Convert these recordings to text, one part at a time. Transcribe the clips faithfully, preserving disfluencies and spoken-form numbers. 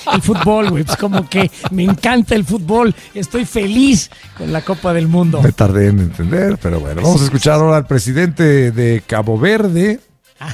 el fútbol, güey. Pues como que me encanta el fútbol. Estoy feliz con la Copa del Mundo. Me tardé en entender, pero bueno. Vamos a escuchar ahora al presidente de Cabo Verde ah.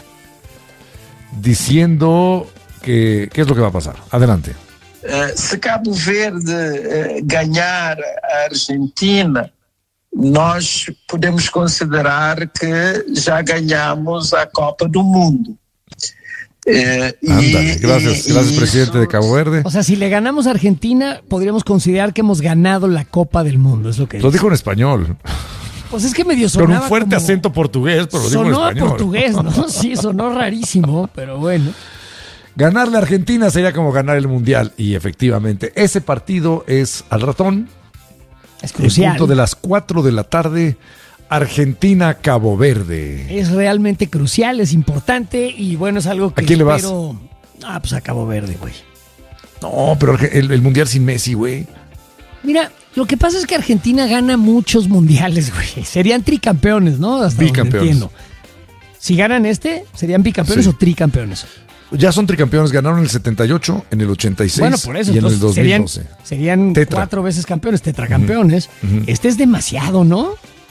diciendo que qué es lo que va a pasar. Adelante. Uh, se Cabo Verde uh, ganhar a Argentina, nós podemos considerar que já ganhamos a Copa do Mundo. Eh, Ándale, y, gracias, y, gracias y presidente eso, de Cabo Verde. O sea, si le ganamos a Argentina, podríamos considerar que hemos ganado la Copa del Mundo, es lo que Lo dice. dijo en español. Pues es que medio sonaba con un fuerte como... acento portugués, pero lo dijo en sonó español. a portugués, ¿no? Sí, sonó rarísimo, pero bueno. Ganarle a Argentina sería como ganar el Mundial. Y efectivamente, ese partido es al ratón. Es crucial. El punto de las cuatro de la tarde. Argentina-Cabo Verde. Es realmente crucial, es importante y bueno, es algo que ¿A quién le vas? espero... Ah, pues a Cabo Verde, güey. No, pero el, el Mundial sin Messi, güey. Mira, lo que pasa es que Argentina gana muchos mundiales, güey. Serían tricampeones, ¿no? Hasta bicampeones. Entiendo. Si ganan este, ¿serían bicampeones sí. o tricampeones? Ya son tricampeones, ganaron en el setenta y ocho, en el ochenta y seis bueno, por eso, y en el dos mil doce. Serían, serían Tetra. cuatro veces campeones, tetracampeones. Uh-huh. Uh-huh. Este es demasiado, ¿no?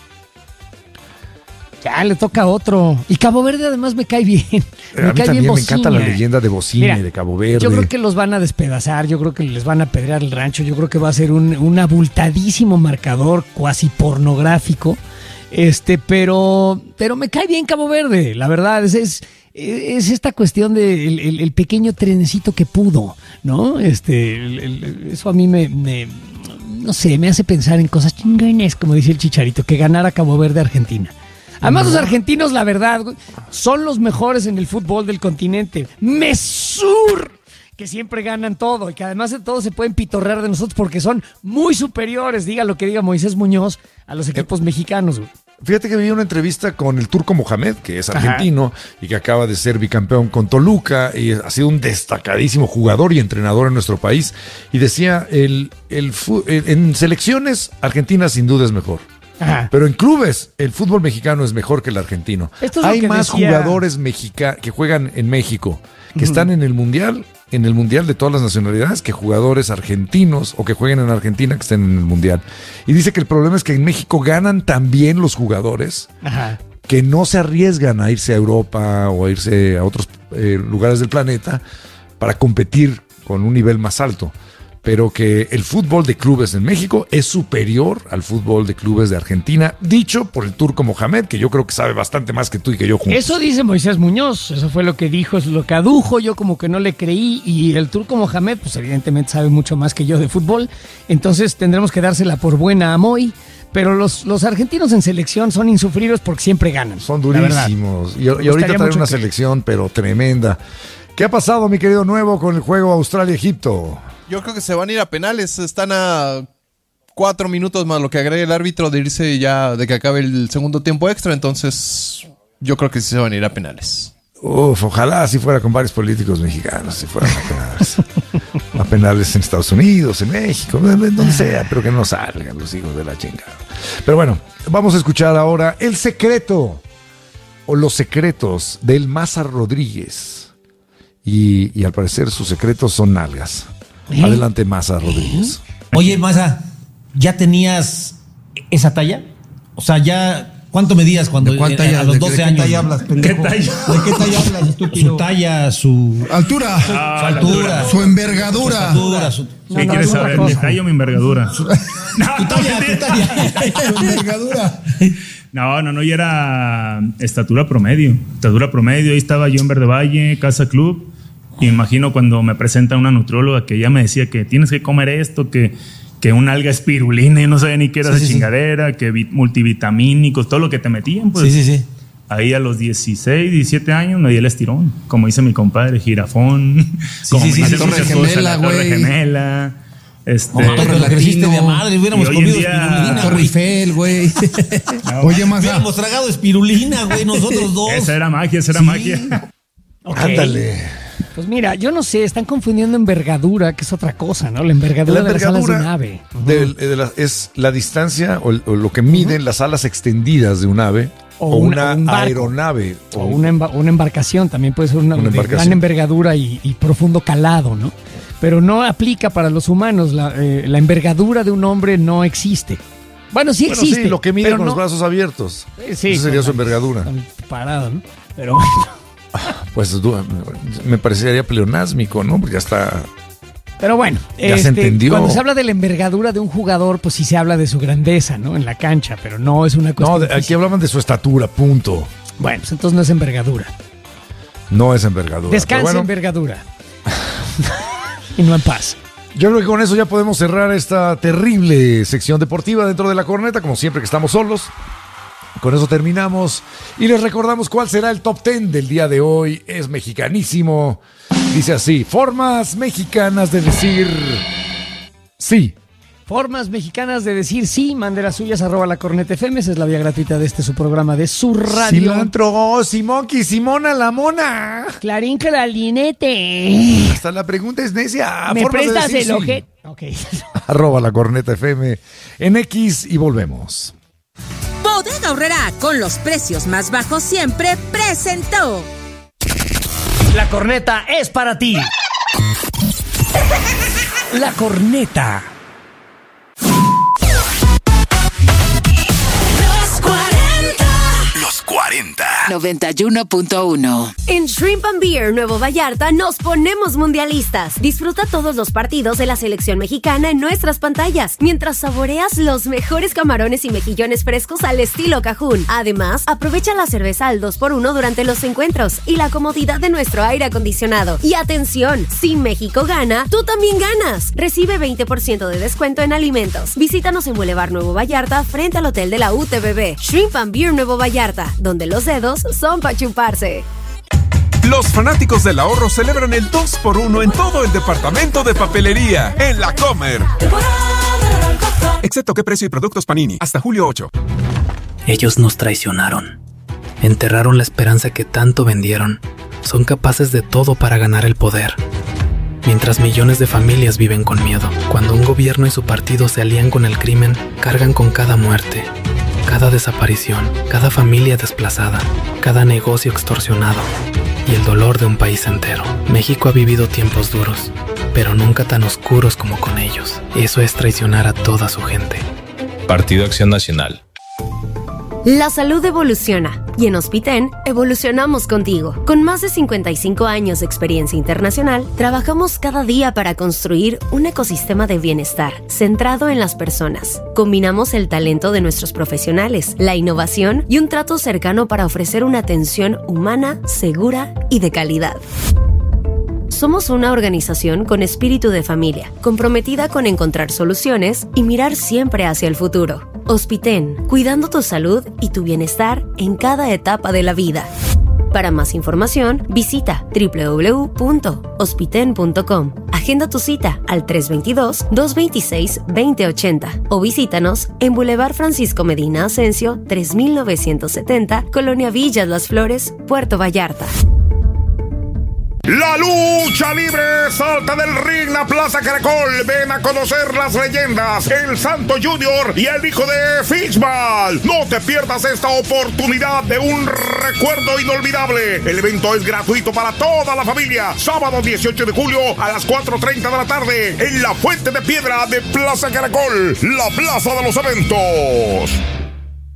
Ya, le toca a otro. Y Cabo Verde además me cae bien. Me a mí cae también bien me encanta la leyenda de Bocina y de Cabo Verde. Yo creo que los van a despedazar, yo creo que les van a apedrear el rancho, yo creo que va a ser un, un abultadísimo marcador cuasi pornográfico. Este, pero, pero me cae bien Cabo Verde, la verdad, es, es, es esta cuestión de el, el, el pequeño trencito que pudo, ¿no? Este, el, el, eso a mí me, me, no sé, me hace pensar en cosas chingones, como dice el Chicharito, que ganara Cabo Verde Argentina. Además, los argentinos, la verdad, son los mejores en el fútbol del continente. ¡Mesur! Que siempre ganan todo y que además de todo se pueden pitorrear de nosotros porque son muy superiores, diga lo que diga Moisés Muñoz, a los equipos eh, mexicanos. Güey. Fíjate que vi una entrevista con el Turco Mohamed, que es argentino, ajá, y que acaba de ser bicampeón con Toluca y ha sido un destacadísimo jugador y entrenador en nuestro país. Y decía, el, el, el en selecciones, Argentina sin duda es mejor. Ajá. Pero en clubes, el fútbol mexicano es mejor que el argentino. Hay más decía... jugadores mexica... que juegan en México, que uh-huh. están en el Mundial, en el Mundial de todas las nacionalidades, que jugadores argentinos o que jueguen en Argentina que estén en el Mundial. Y dice que el problema es que en México ganan también los jugadores, ajá, que no se arriesgan a irse a Europa o a irse a otros eh, lugares del planeta para competir con un nivel más alto. Pero que el fútbol de clubes en México es superior al fútbol de clubes de Argentina, dicho por el Turco Mohamed, que yo creo que sabe bastante más que tú y que yo juntos. Eso dice Moisés Muñoz, eso fue lo que dijo, es lo que adujo, yo como que no le creí, y el Turco Mohamed, pues evidentemente sabe mucho más que yo de fútbol, entonces tendremos que dársela por buena a Moy. Pero los, los argentinos en selección son insufridos porque siempre ganan. Son durísimos. Y, y ahorita traen una que... selección, pero tremenda. ¿Qué ha pasado, mi querido Nuevo, con el juego Australia-Egipto? Yo creo que se van a ir a penales. Están a cuatro minutos más lo que agregue el árbitro de irse ya, de que acabe el segundo tiempo extra. Entonces, yo creo que sí se van a ir a penales. Uf, ojalá si fuera con varios políticos mexicanos, si fueran a penales. A penales en Estados Unidos, en México, donde sea, pero que no salgan los hijos de la chingada. Pero bueno, vamos a escuchar ahora el secreto o los secretos del Maza Rodríguez. Y, y al parecer sus secretos son nalgas. ¿Eh? Adelante, Maza Rodríguez. Oye, Maza, ¿ya tenías esa talla? O sea, ya, ¿cuánto medías cuando ¿De eh, a los doce de, de años? ¿Qué talla hablas, pendejo? ¿Qué talla? ¿De qué talla hablas, estúpido? Su talla, su altura, su, ah, su altura, su envergadura. Su altura, su, ¿Qué no, quieres no, saber? ¿Mi talla o mi envergadura? Su, no, tu talla, tu talla. Su envergadura. No, no, no, ya era estatura promedio. Estatura promedio, ahí estaba yo en Verde Valle, Casa Club. Y me imagino cuando me presenta una nutrióloga que ya me decía que tienes que comer esto, que, que una alga espirulina, yo no sabía ni qué era sí, esa sí, chingadera, sí. que multivitamínicos, todo lo que te metían, pues. Sí, sí, sí. Ahí a los dieciséis, diecisiete años me di el estirón, como dice mi compadre, jirafón, sí, como sí, me sí, dicen muchas gemela, cosas, la Torre güey. Gemela. Este, no, pero la creciste de madre, hubiéramos comido día... espirulina, Torre Eiffel, güey. No, Oye, Maza. Hubiéramos tragado espirulina, güey, nosotros dos. Esa era magia, esa era sí. magia. Okay. Ándale. Pues mira, yo no sé, están confundiendo envergadura, que es otra cosa, ¿no? La envergadura, la envergadura de las alas de un ave. De, de la, es la distancia o, o lo que miden uh-huh. las alas extendidas de un ave o, o una, una un aeronave. O, o una, emba, una embarcación, también puede ser una, una de gran envergadura y, y profundo calado, ¿no? pero no aplica para los humanos. La, eh, la envergadura de un hombre no existe. Bueno, sí Bueno, existe. sí, lo que mide pero con no- los brazos abiertos. Eh, sí, Esa sería con su la- envergadura. con- Parado, ¿no? Pero bueno. Pues du- me parecería pleonásmico, ¿no? Porque ya está... Pero bueno, Ya se entendió. cuando se habla de la envergadura de un jugador, pues sí se habla de su grandeza, ¿no? En la cancha, pero no es una No, cuestión. de- aquí física. hablaban de su estatura, punto. Bueno, pues entonces no es envergadura. No es envergadura. Descansa Pero bueno, envergadura. Y no en paz. yo creo que con eso ya podemos cerrar esta terrible sección deportiva dentro de la corneta, como siempre que estamos solos. Con eso terminamos y les recordamos cuál será el top ten del día de hoy. Es mexicanísimo. Dice así, formas mexicanas de decir sí. Formas mexicanas de decir sí, mande las suyas, arroba la corneta F M, esa es la vía gratuita de este su programa de su radio. Cilantro, Simonki, Simona la mona. Clarín Clarinete. Hasta la pregunta es necia. ¿Me Formas de prestas decir el sí. ojete? Ok. Arroba la corneta F M en X y volvemos. Bodega Aurrera, con los precios más bajos siempre, presentó. La corneta es para ti. La corneta. Los cuarenta. Los cuarenta. noventa y uno punto uno. En Shrimp and Beer Nuevo Vallarta nos ponemos mundialistas. Disfruta todos los partidos de la selección mexicana en nuestras pantallas, mientras saboreas los mejores camarones y mejillones frescos al estilo Cajún. Además, aprovecha la cerveza al dos por uno durante los encuentros y la comodidad de nuestro aire acondicionado. Y atención, si México gana, tú también ganas. Recibe veinte por ciento de descuento en alimentos. Visítanos en Boulevard Nuevo Vallarta, frente al hotel de la U T B B. Shrimp and Beer Nuevo Vallarta, donde los dedos son para chuparse. Los fanáticos del ahorro celebran el dos por uno en todo el departamento de papelería, en La Comer. Excepto qué precio y productos Panini, hasta julio ocho. Ellos nos traicionaron. Enterraron la esperanza que tanto vendieron. Son capaces de todo para ganar el poder. Mientras millones de familias viven con miedo. Cuando un gobierno y su partido se alían con el crimen, cargan con cada muerte, cada desaparición, cada familia desplazada, cada negocio extorsionado y el dolor de un país entero. México ha vivido tiempos duros, pero nunca tan oscuros como con ellos. Eso es traicionar a toda su gente. Partido Acción Nacional. La salud evoluciona y en Hospiten evolucionamos contigo. Con más de cincuenta y cinco años de experiencia internacional, trabajamos cada día para construir un ecosistema de bienestar centrado en las personas. Combinamos el talento de nuestros profesionales, la innovación y un trato cercano para ofrecer una atención humana, segura y de calidad. Somos una organización con espíritu de familia, comprometida con encontrar soluciones y mirar siempre hacia el futuro. Hospiten, cuidando tu salud y tu bienestar en cada etapa de la vida. Para más información, visita doble u doble u doble u punto hospiten punto com. Agenda tu cita al tres dos dos, dos dos seis, dos cero ocho cero o visítanos en Boulevard Francisco Medina Asensio, tres mil novecientos setenta, Colonia Villas Las Flores, Puerto Vallarta. La lucha libre salta del ring, la Plaza Caracol. Ven a conocer las leyendas, el Santo Junior y el hijo de Fishball. No te pierdas esta oportunidad de un recuerdo inolvidable. El evento es gratuito para toda la familia. Sábado dieciocho de julio a las cuatro treinta de la tarde en la Fuente de Piedra de Plaza Caracol, la plaza de los eventos.